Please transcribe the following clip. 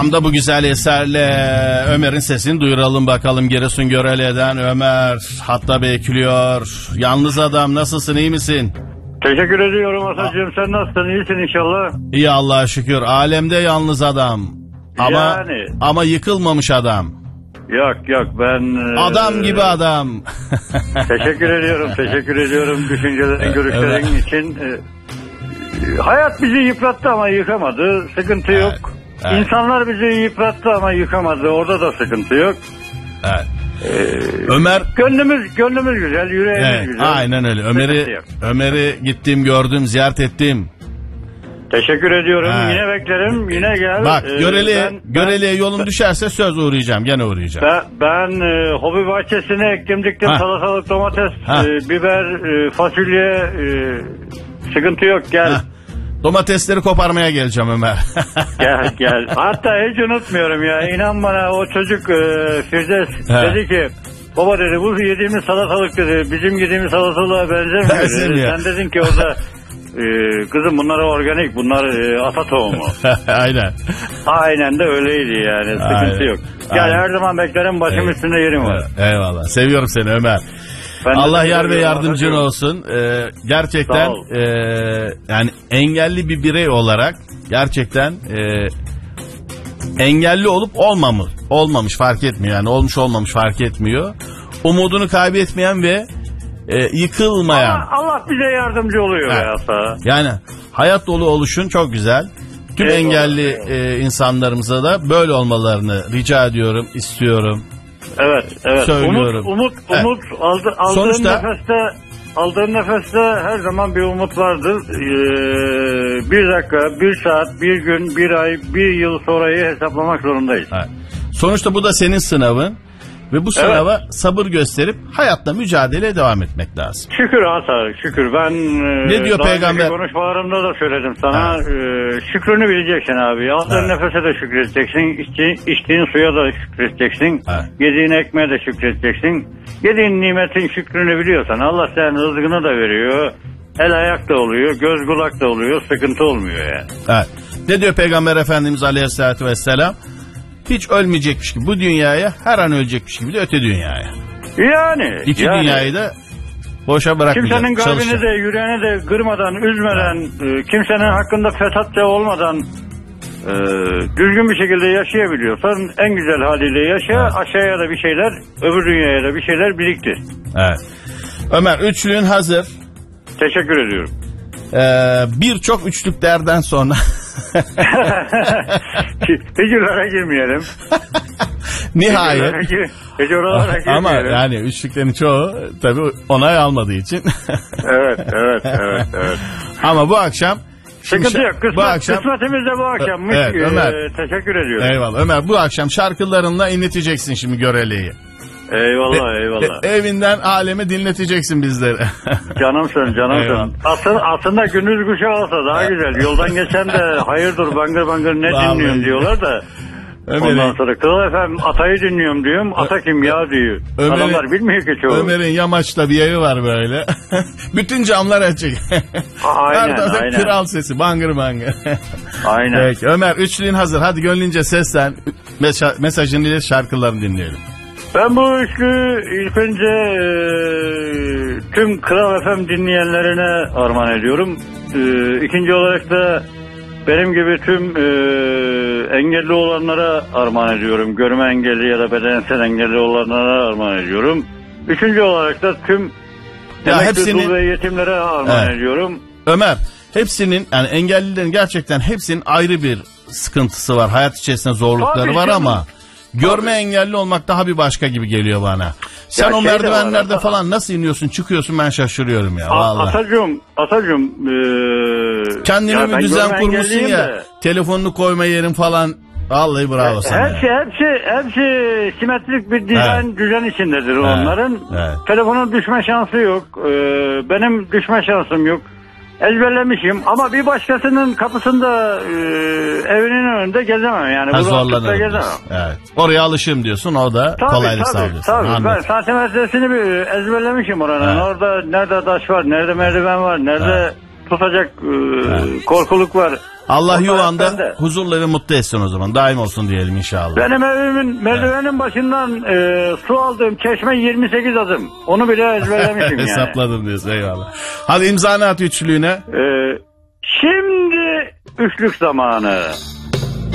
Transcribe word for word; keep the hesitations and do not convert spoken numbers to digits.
Tam da bu güzel eserle Ömer'in sesini duyuralım bakalım. Giresun Görele'den Ömer hatta bekliyor. Yalnız adam, nasılsın, iyi misin? Teşekkür ediyorum Asacığım, sen nasılsın, iyisin inşallah. İyi Allah'a şükür. Alemde yalnız adam. Ama yani. ama yıkılmamış adam. Yok yok ben... Adam e... gibi adam. Teşekkür ediyorum, teşekkür ediyorum düşüncelerin, görüşlerin evet. için. E, hayat bizi yıprattı ama yıkamadı, sıkıntı yok. Evet. Evet. İnsanlar bizi yıprattı ama yıkamadı, orada da sıkıntı yok. Evet. Ee, Ömer, gönlümüz gönlümüz güzel, yüreğimiz evet, güzel. Aynen öyle. Ömer'i Ömer'i gittim, gördüm, ziyaret ettim. Teşekkür ediyorum. Ha. Yine beklerim. Yine gel. Bak ee, Görele'ye ben, Görele'ye ben, yolum düşerse söz uğrayacağım. Gene uğrayacağım. Ben, ben e, hobi bahçesine ektim diktim. Ha. Salatalık, domates, e, biber, e, fasulye, e, sıkıntı yok. Gel. Ha. Domatesleri koparmaya geleceğim Ömer. Gel gel. Hatta hiç unutmuyorum ya. İnan bana, o çocuk e, Firdevs dedi ki, baba dedi, bu yediğimiz salatalık dedi, bizim yediğimiz salatalığa benzemiyor dedi. Sen dedin ki orada Ee, kızım bunlar organik, bunlar e, ata tohumu. Aynen. Aynen de öyleydi yani, sıkıntı Aynen. yok. Gel Aynen. her zaman beklerim, başım evet. üstünde yerim var. Evet. Eyvallah, seviyorum seni Ömer. Ben Allah yar ve yardımcın olsun. Ee, gerçekten e, yani engelli bir birey olarak gerçekten e, engelli olup olmamış, olmamış fark etmiyor yani, olmuş olmamış fark etmiyor. Umudunu kaybetmeyen ve E, yıkılmayan. Allah, Allah bize yardımcı oluyor evet. ya. Yani hayat dolu oluşun çok güzel. Tüm eyvallah, engelli eyvallah. E, insanlarımıza da böyle olmalarını rica ediyorum, istiyorum. Evet, evet. Söylüyorum. Umut, umut, evet. umut aldı, aldığın Sonuçta, nefeste, aldığın nefeste her zaman bir umut vardır. Ee, bir dakika, bir saat, bir gün, bir ay, bir yıl sonrayı hesaplamak zorundayız. Evet. Sonuçta bu da senin sınavın. Ve bu sınava evet. sabır gösterip hayatta mücadeleye devam etmek lazım. Şükür Hasan, şükür. Ben ne diyor daha peygamber? Konuşmalarımda da söyledim sana. E, şükrünü bileceksin abi. Aldığın evet. nefese de şükredeceksin. İçtiğin, içtiğin suya da şükredeceksin. Evet. Yediğin ekmeğe de şükredeceksin. Yediğin nimetin şükrünü biliyorsan Allah senin rızkını da veriyor. El ayak da oluyor, göz kulak da oluyor. Sıkıntı olmuyor yani. Evet. Ne diyor Peygamber Efendimiz Aleyhisselatü Vesselam? Hiç ölmeyecekmiş gibi bu dünyaya, her an ölecekmiş gibi de öte dünyaya. Yani. İki yani. dünyayı da boşa bırakmayacak. Kimsenin kalbini de yüreğini de kırmadan, üzmeden, evet. kimsenin hakkında fesatça olmadan e, düzgün bir şekilde yaşayabiliyorsan en güzel haliyle yaşa, evet. aşağıya da bir şeyler, öbür dünyaya da bir şeyler biriktir. Evet. Ömer, üçlüğün hazır. Teşekkür ediyorum. Ee, Birçok üçlüklerden sonra hiç oralara girmeyelim. Nihayet. Hiç oralara girmeyelim. Ama yani üçlüklerin çoğu tabii onay almadığı için. evet, evet, evet, evet. Ama bu akşam sıkıntı yok. Kısmet, bu akşam, kısmetimiz de bu akşammış. Evet, Ömer. Ee, teşekkür ediyorum. Eyvallah. Ömer, bu akşam şarkılarınla inleteceksin şimdi Görele'yi. Eyvallah e, eyvallah. E, evinden aleme dinleteceksin bizleri. Canımsın canımsın. Aslında, aslında gündüz kuşu olsa daha güzel. Yoldan geçen de hayırdır bangır bangır ne vallahi dinliyorsun diyorlar da. Ömer'in, ondan sonra Kral efendim Atay'ı dinliyorum diyorum. Ata kim ya diyor. Ömer'in, adamlar bilmiyor ki çoğu. Ömer'in yamaçta bir evi var böyle. Bütün camlar açık. Aynen aynen. Kral sesi bangır bangır. Aynen. Peki Ömer, üçlüğün hazır. Hadi gönlünce seslen. Mesajını ile şarkılarını dinleyelim. Ben bu üçlü ilk önce e, tüm Kral F M dinleyenlerine armağan ediyorum. E, ikinci olarak da benim gibi tüm e, engelli olanlara armağan ediyorum. Görme engelli ya da bedensel engelli olanlara armağan ediyorum. Üçüncü olarak da tüm emekli dul ve yetimlere armağan evet. ediyorum. Ömer, hepsinin yani engellilerin gerçekten hepsinin ayrı bir sıkıntısı var. Hayat içerisinde zorlukları Tabii var canım. Ama görme Tabii. engelli olmak daha bir başka gibi geliyor bana. Sen ya o şey merdivenlerde falan nasıl iniyorsun, çıkıyorsun, ben şaşırıyorum ya. Vallahi. Atacığım, Atacığım. Ee, kendine bir düzen kurmuşsun ya. De. Telefonunu koyma yerin falan. Vallahi bravo e, sana. Hepsi, ya. hepsi, hepsi simetrik bir dizayn, evet. düzen içindedir evet. onların. Evet. Telefonun düşme şansı yok. Ee, benim düşme şansım yok. Ezberlemişim ama bir başkasının kapısında e, evinin önünde gezemem yani. Ha, zorlanırım gezemem. Evet. Oraya alışım diyorsun, o da tabii, kolaylık tabii, sağlıyorsun. Tabii tabii. Ben santimetresini bir ezberlemişim oranın. Evet. Orada nerede taş var, nerede merdiven var, nerede evet. tutacak e, evet. korkuluk var. Allah Onlar yuvanda huzurlu ve mutlu etsin o zaman. Daim olsun diyelim inşallah. Benim evimin merdivenin evet. başından e, su aldığım çeşme yirmi sekiz adım. Onu bile ezberlemişim yani. Hesapladım diyorsun, eyvallah. Hadi imzanı at üçlüğüne. E, şimdi üçlük zamanı.